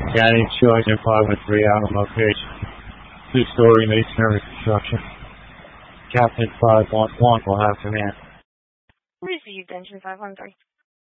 County 20513 out on location. Two-story masonry construction. Captain 511 will have command. Received, engine 513.